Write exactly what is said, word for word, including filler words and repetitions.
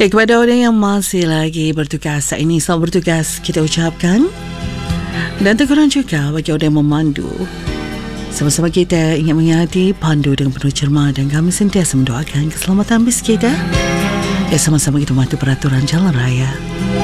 Ya, kepada orang yang masih lagi bertugas saat ini, selamat bertugas kita ucapkan. Dan teguran juga bagi orang yang memandu. Sama-sama kita ingin menghayati pandu dengan penuh cermat dan kami sentiasa mendoakan keselamatan bis kita. Ya, sama-sama kita mematuhi peraturan jalan raya.